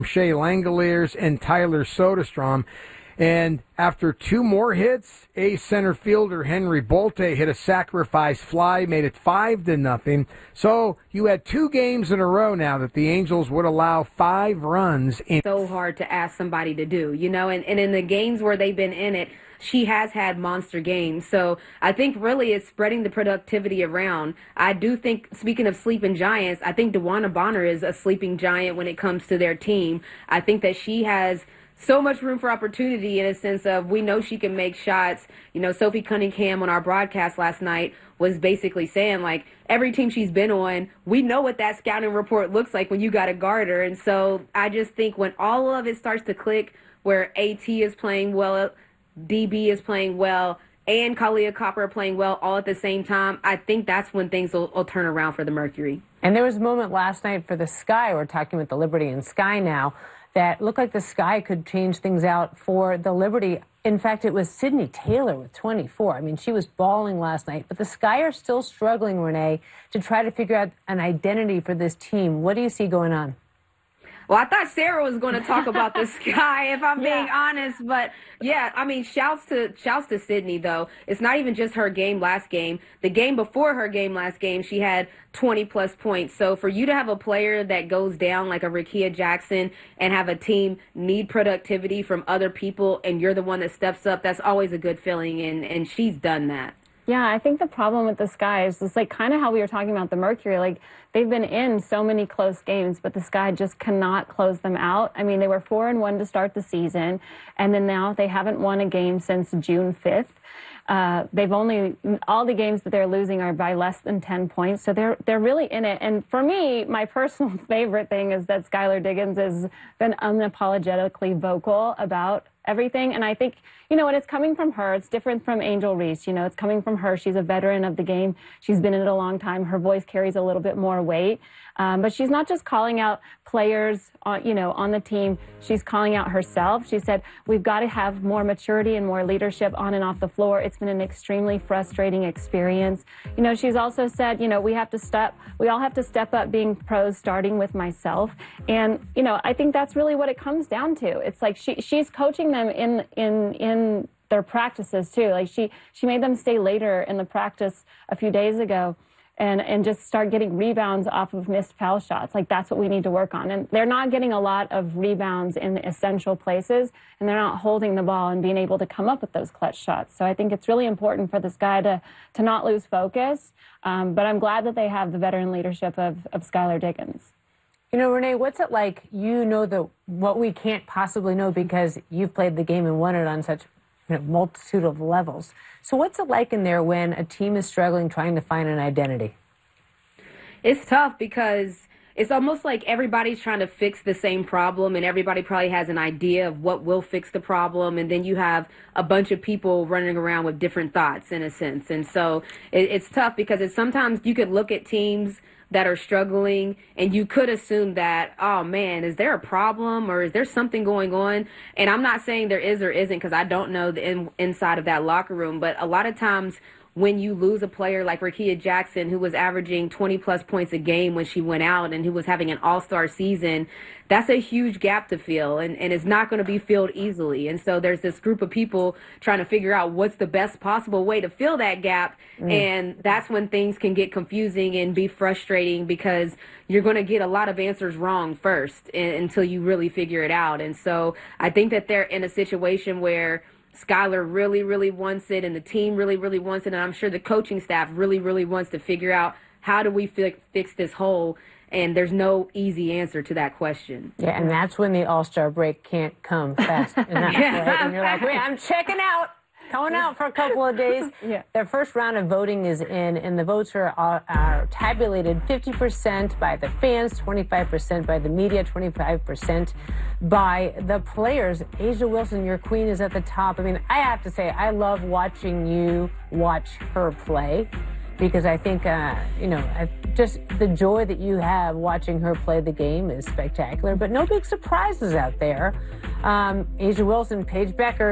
Shea Langoliers and Tyler Soderstrom. And after two more hits, ace center fielder Henry Bolte hit a sacrifice fly, made it 5-0. So you had two games in a row now that the Angels would allow 5 runs in. So hard to ask somebody to do, and in the games where they've been in it, she has had monster games. So I think really it's spreading the productivity around. I do think, speaking of sleeping giants, I think DeWanna Bonner is a sleeping giant when it comes to their team. I think that she has so much room for opportunity in a sense of we know she can make shots. Sophie Cunningham on our broadcast last night was basically saying, like, every team she's been on, we know what that scouting report looks like when you got to guard her. And so I just think when all of it starts to click, where AT is playing well, DB is playing well, and Kahleah Copper are playing well all at the same time, I think that's when things will turn around for the Mercury. And there was a moment last night for the Sky, we're talking about the Liberty and Sky now, that looked like the Sky could change things out for the Liberty. In fact, it was Sydney Taylor with 24. I mean, she was balling last night. But the Sky are still struggling, Renee, to try to figure out an identity for this team. What do you see going on? Well, I thought Sarah was going to talk about the Sky, if I'm being honest. But, yeah, I mean, shouts to Sydney, though. It's not even just her game last game. The game before her game last game, she had 20-plus points. So for you to have a player that goes down like a Rickea Jackson and have a team need productivity from other people and you're the one that steps up, that's always a good feeling, and she's done that. Yeah, I think the problem with the Sky is it's like kind of how we were talking about the Mercury. Like, they've been in so many close games, but the Sky just cannot close them out. I mean, they were 4-1 to start the season, and then now they haven't won a game since June 5th. They've only, all the games that they're losing are by less than 10 points, so they're really in it. And for me, my personal favorite thing is that Skylar Diggins has been unapologetically vocal about everything. And I think, when it's coming from her, it's different from Angel Reese. It's coming from her. She's a veteran of the game. She's been in it a long time. Her voice carries a little bit more weight. But she's not just calling out players, on the team. She's calling out herself. She said, we've got to have more maturity and more leadership on and off the floor. It's been an extremely frustrating experience. She's also said, we all have to step up being pros, starting with myself. And, I think that's really what it comes down to. It's like she's coaching them in their practices too. Like she made them stay later in the practice a few days ago and just start getting rebounds off of missed foul shots. Like, that's what we need to work on. And they're not getting a lot of rebounds in essential places, and they're not holding the ball and being able to come up with those clutch shots. So I think it's really important for this guy to not lose focus. But I'm glad that they have the veteran leadership of Skylar Diggins. Renee, what's it like? What we can't possibly know because you've played the game and won it on such multitude of levels. So what's it like in there when a team is struggling trying to find an identity? It's tough because it's almost like everybody's trying to fix the same problem, and everybody probably has an idea of what will fix the problem, and then you have a bunch of people running around with different thoughts in a sense. And so it's tough because sometimes you could look at teams that are struggling, and you could assume that, oh, man, is there a problem or is there something going on? And I'm not saying there is or isn't because I don't know the inside of that locker room, but a lot of times when you lose a player like Rickea Jackson, who was averaging 20-plus points a game when she went out and who was having an all-star season, that's a huge gap to fill, and it's not going to be filled easily. And so there's this group of people trying to figure out what's the best possible way to fill that gap, and that's when things can get confusing and be frustrating because you're going to get a lot of answers wrong first until you really figure it out. And so I think that they're in a situation where Skylar really, really wants it, and the team really, really wants it, and I'm sure the coaching staff really, really wants to figure out how do we fix this hole, and there's no easy answer to that question. Yeah, and that's when the All-Star break can't come fast enough, right? And you're like, wait, I'm checking out. Going out for a couple of days. Yeah. The first round of voting is in, and the votes are tabulated 50% by the fans, 25% by the media, 25% by the players. A'ja Wilson, your queen, is at the top. I mean, I have to say, I love watching you watch her play because I think, just the joy that you have watching her play the game is spectacular, but no big surprises out there. A'ja Wilson, Paige Bueckers,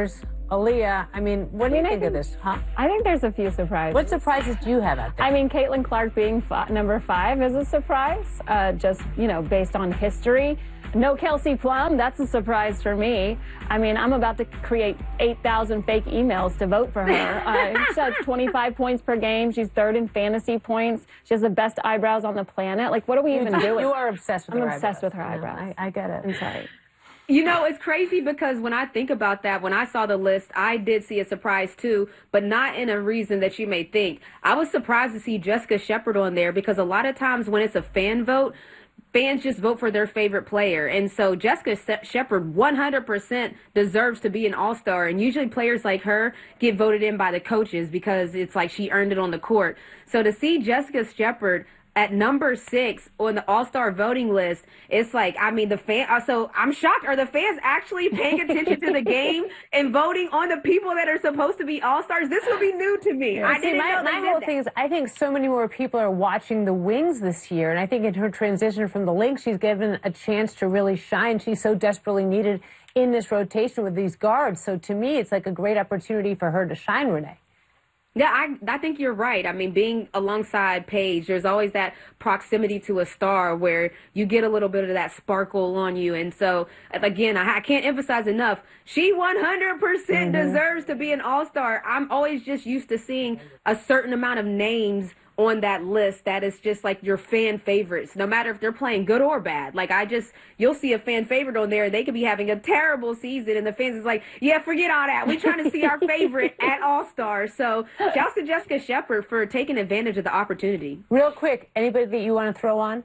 Aaliyah, I mean, what do you think of this? Huh? I think there's a few surprises. What surprises do you have out there? I mean, Caitlin Clark being number 5 is a surprise, just, based on history. No Kelsey Plum, that's a surprise for me. I mean, I'm about to create 8,000 fake emails to vote for her. She has 25 points per game. She's 3rd in fantasy points. She has the best eyebrows on the planet. Like, what are we even doing? You are obsessed with her eyebrows. I'm obsessed with her eyebrows. I get it. I'm sorry. It's crazy because when I think about that, when I saw the list, I did see a surprise too, but not in a reason that you may think. I was surprised to see Jessica Shepard on there because a lot of times when it's a fan vote, fans just vote for their favorite player. And so Jessica Shepard 100% deserves to be an all-star. And usually players like her get voted in by the coaches because it's like she earned it on the court. So to see Jessica Shepard at number 6 on the all-star voting list, it's like, I mean, so I'm shocked. Are the fans actually paying attention to the game and voting on the people that are supposed to be all-stars? This would be new to me. I didn't know my whole thing is, I think so many more people are watching the Wings this year, and I think in her transition from the Lynx, she's given a chance to really shine. She's so desperately needed in this rotation with these guards. So to me, it's like a great opportunity for her to shine, Renee. Yeah, I think you're right. I mean, being alongside Paige, there's always that proximity to a star where you get a little bit of that sparkle on you. And so, again, I can't emphasize enough, she 100% deserves to be an all-star. I'm always just used to seeing a certain amount of names on that list that is just like your fan favorites, no matter if they're playing good or bad. Like you'll see a fan favorite on there and they could be having a terrible season and the fans is like, yeah, forget all that. We're trying to see our favorite at All-Star. So shouts to Jessica Shepard for taking advantage of the opportunity. Real quick, anybody that you want to throw on?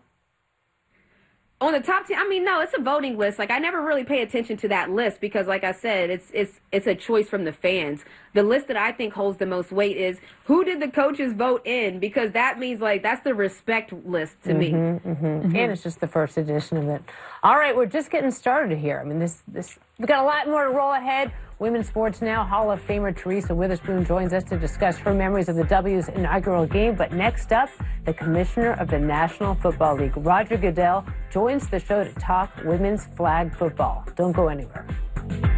On the top 10, I mean, no, it's a voting list. Like, I never really pay attention to that list because, like I said, it's a choice from the fans. The list that I think holds the most weight is who did the coaches vote in, because that means, like, that's the respect list to me. And it's just the first edition of it. All right, we're just getting started here. I mean, we've got a lot more to roll ahead. Women's Sports Now Hall of Famer Teresa Witherspoon joins us to discuss her memories of the W's inaugural game. But next up, the commissioner of the National Football League, Roger Goodell, joins the show to talk women's flag football. Don't go anywhere.